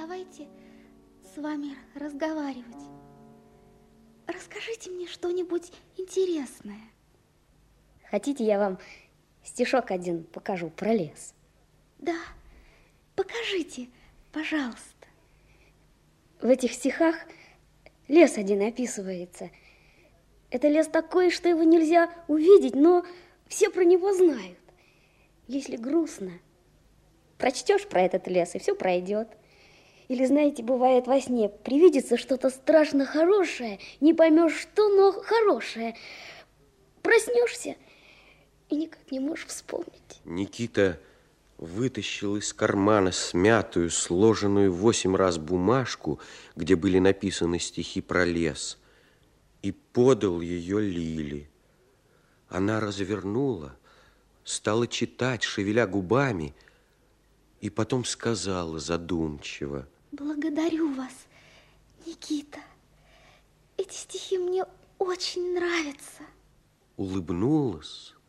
давайте с вами разговаривать. Расскажите мне что-нибудь интересное. Хотите, я вам стишок один покажу про лес? Да, покажите, пожалуйста. В этих стихах лес один описывается. Это лес такой, что его нельзя увидеть, но все про него знают. Если грустно, прочтешь про этот лес, и все пройдет. Или, знаете, бывает во сне, привидится что-то страшно хорошее, не поймешь что, но хорошее. Проснешься и никак не можешь вспомнить. Никита вытащил из кармана смятую, сложенную 8 раз бумажку, где были написаны стихи про лес, и подал ее Лиле. Она развернула, стала читать, шевеля губами, и потом сказала задумчиво: Благодарю вас, Никита. Эти стихи мне очень нравятся. улыбнулась